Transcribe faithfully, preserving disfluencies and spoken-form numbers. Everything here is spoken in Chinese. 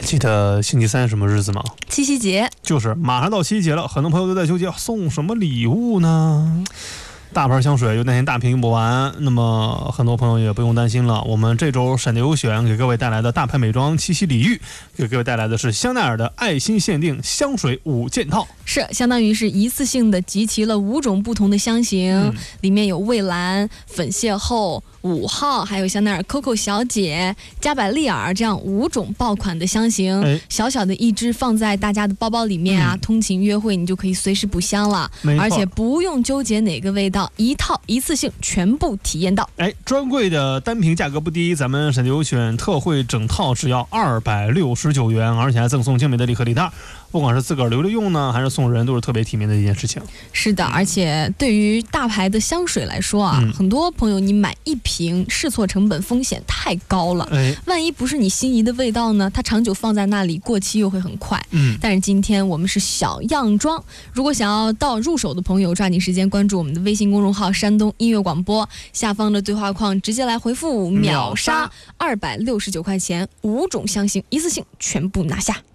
记得星期三什么日子吗？ 七夕节。 就是马上到七夕节了，很多朋友都在纠结送什么礼物呢？大牌香水有那天大瓶用不完，那么很多朋友也不用担心了。我们这周闪电优选给各位带来的大牌美妆七夕礼遇，给各位带来的是香奈儿的爱心限定香水五件套， 是相当于是一次性的集齐了五种不同的香型、嗯、里面有蔚蓝、粉邂逅、五号，还有香奈儿 Coco 小姐、加百利尔这样五种爆款的香型、哎、小小的一支放在大家的包包里面啊、嗯、通勤约会你就可以随时补香了，而且不用纠结哪个味道，一套一次性全部体验到。 哎，专柜的单瓶价格不低，咱们闪电优选特惠整套只要二百六十九元，而且还赠送精美的礼盒礼袋，不管是自个儿留着用呢，还是送人，都是特别体面的一件事情。 是的，而且对于大牌的香水来说啊、嗯、很多朋友你买一瓶试错成本风险太高了、哎、万一不是你心仪的味道呢，它长久放在那里过期又会很快。嗯，但是今天我们是小样装，如果想要到入手的朋友，抓紧时间关注我们的微信公众号山东音乐广播，下方的对话框直接来回复秒杀，二百六十九块钱，五种香型一次性全部拿下。